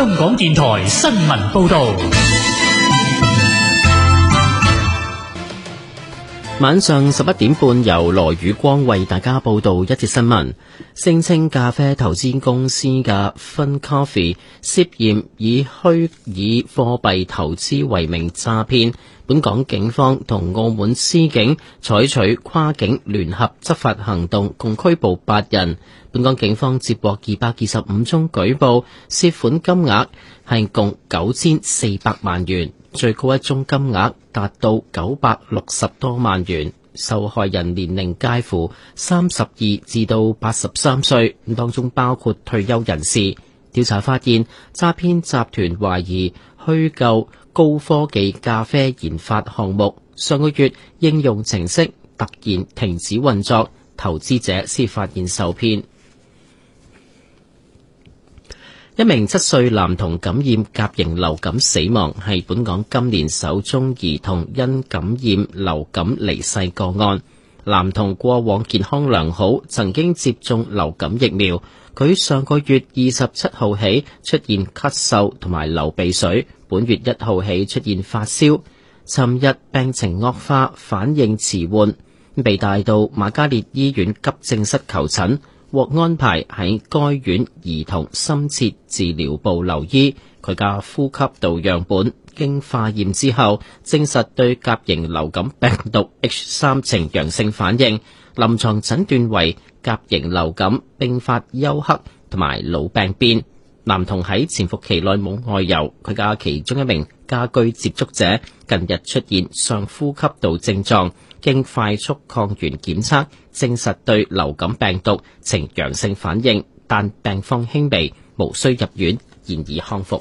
香港電台新聞報道。 晚上11點半，由羅宇光為大家報道一節新聞。聲稱咖啡投資公司嘅 Fun Coffee 涉嫌以虛擬貨幣投資為名詐騙，本港警方同澳門司警採取跨境聯合執法行動，共拘捕8人。本港警方接獲225宗舉報，涉款金額係共9400萬元。最高一宗金額達到960多萬元，受害人年齡介乎32至到83歲，當中包括退休人士。調查發現，詐騙集團懷疑虛構高科技咖啡研發項目，上個月應用程式突然停止運作，投資者先發現受騙。一名7歲男童感染甲型流感死亡，係本港今年首宗兒童因感染流感離世個案。男童過往健康良好，曾經接種流感疫苗。佢上個月27號起出現咳嗽同埋流鼻水，本月1號起出現發燒。尋日病情惡化，反應遲緩，被帶到瑪嘉烈醫院急症室求診，獲安排喺該院兒童深切治療部留醫。佢嘅呼吸道樣本經化驗之後，證實對甲型流感病毒 H3 呈陽性反應，臨床診斷為甲型流感併發休克同埋腦病變。男童喺潛伏期內冇外遊，佢嘅其中一名家居接觸者近日出現上呼吸道症狀，經快速抗原檢測證實對流感病毒呈陽性反應，但病況輕微，無需入院，現已康復。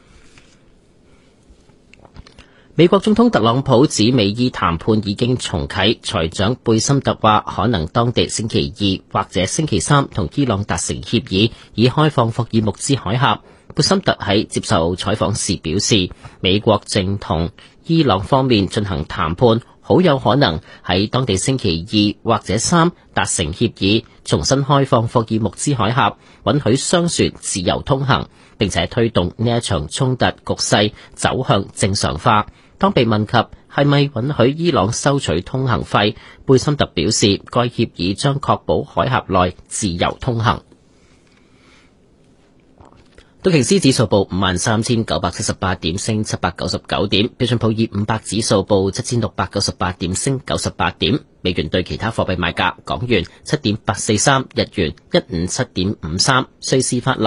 美國總統特朗普指美伊談判已經重啟，財長貝森特話可能當地星期2或者星期3同伊朗達成協議，以開放霍爾木茲海峽。貝森特喺接受採訪時表示，美國正同伊朗方面進行談判，好有可能喺當地星期2或者3達成協議，重新開放霍爾木茲海峽，允許商船自由通行，並且推動呢一場衝突局勢走向正常化。當被問及係咪允許伊朗收取通行費，貝森特表示，該協議將確保海峽內自由通行。道瓊斯指數報53,978點，升799點；標準普爾500指數報7,698點，升98點。美元對其他貨幣賣價：港元7.843，日元157.53，瑞士法郎